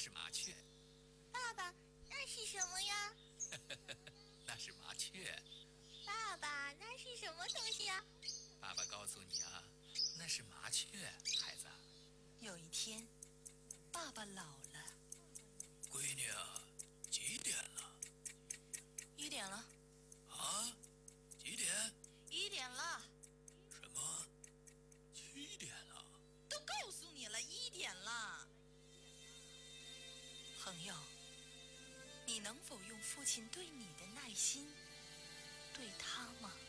是麻雀。 爸爸，那是什么呀？ 那是麻雀。 爸爸，那是什么东西呀？ 爸爸告诉你啊，那是麻雀，孩子。 有一天，爸爸老了。 闺女啊，几点了 1点了。 啊？几点 ？1点了。 什么？7点了？ 都告诉你了，1点了。朋友，你能否用父亲对你的耐心对他吗？